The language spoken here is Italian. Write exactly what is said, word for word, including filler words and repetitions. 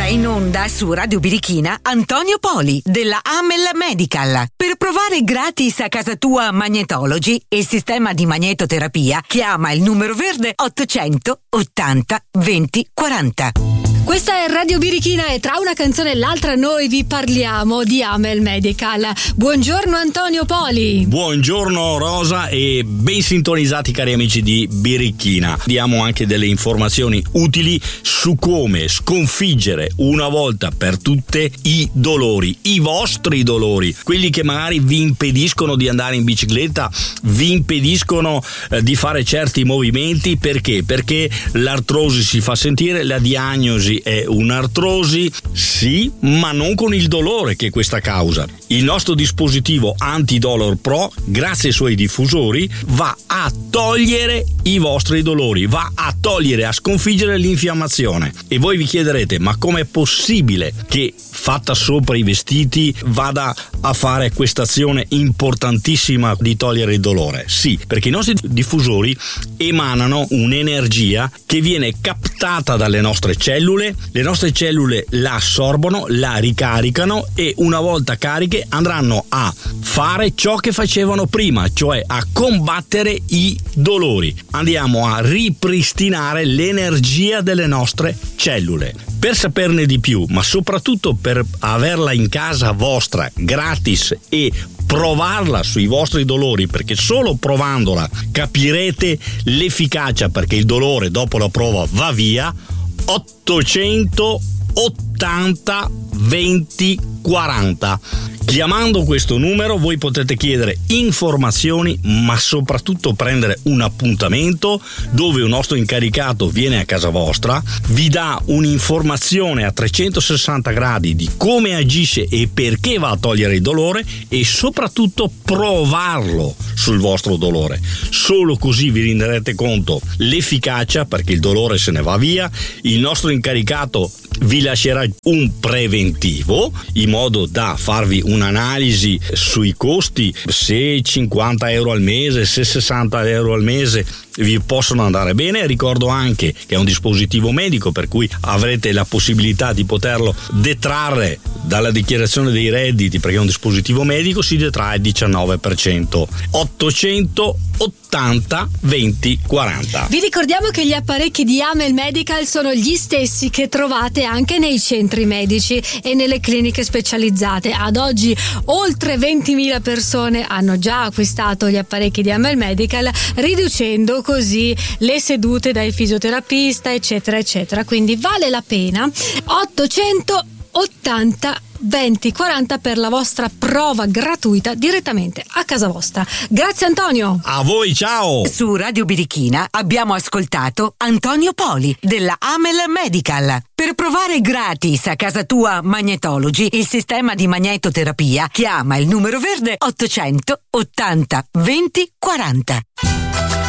in onda su Radio Birichina Antonio Poli della Amel Medical. Per provare gratis a casa tua Magnetology, il sistema di magnetoterapia, chiama il numero verde ottocento ottanta venti quaranta. Questa è Radio Birichina e tra una canzone e l'altra noi vi parliamo di Amel Medical. Buongiorno Antonio Poli. Buongiorno Rosa e ben sintonizzati cari amici di Birichina. Diamo anche delle informazioni utili su come sconfiggere una volta per tutte i dolori, i vostri dolori, quelli che magari vi impediscono di andare in bicicletta, vi impediscono eh, di fare certi movimenti. Perché? Perché l'artrosi si fa sentire, la diagnosi è un'artrosi, sì, ma non con il dolore che questa causa. Il nostro dispositivo Antidolor Pro, grazie ai suoi diffusori, va a togliere i vostri dolori, va a togliere, a sconfiggere l'infiammazione. E voi vi chiederete, ma com'è possibile che fatta sopra i vestiti vada a fare questa azione importantissima di togliere il dolore? Sì, perché i nostri diffusori emanano un'energia che viene captata dalle nostre cellule, le nostre cellule la assorbono, la ricaricano e una volta cariche andranno a fare ciò che facevano prima, cioè a combattere i dolori. Andiamo a ripristinare l'energia delle nostre cellule. Per saperne di più, ma soprattutto per averla in casa vostra gratis e provarla sui vostri dolori, perché solo provandola capirete l'efficacia, perché il dolore dopo la prova va via. ottocento ottanta venti quaranta. Chiamando questo numero voi potete chiedere informazioni, ma soprattutto prendere un appuntamento dove un nostro incaricato viene a casa vostra, vi dà un'informazione a trecentosessanta gradi di come agisce e perché va a togliere il dolore e soprattutto provarlo sul vostro dolore. Solo così vi renderete conto l'efficacia, perché il dolore se ne va via. Il nostro incaricato vi lascerà un preventivo in modo da farvi un'analisi sui costi, se cinquanta euro al mese, se sessanta euro al mese vi possono andare bene. Ricordo anche che è un dispositivo medico, per cui avrete la possibilità di poterlo detrarre dalla dichiarazione dei redditi, perché è un dispositivo medico, si detrae il diciannove per cento. ottocento ottanta venti quaranta. Vi ricordiamo che gli apparecchi di Amel Medical sono gli stessi che trovate anche nei centri medici e nelle cliniche specializzate. Ad oggi oltre ventimila persone hanno già acquistato gli apparecchi di Amel Medical, riducendo così le sedute dal fisioterapista eccetera eccetera, quindi vale la pena. ottocento ottanta venti quaranta per la vostra prova gratuita direttamente a casa vostra. Grazie Antonio. A voi, ciao. Su Radio Birichina abbiamo ascoltato Antonio Poli della Amel Medical. Per provare gratis a casa tua Magnetology, il sistema di magnetoterapia, chiama il numero verde ottocento ottanta venti quaranta.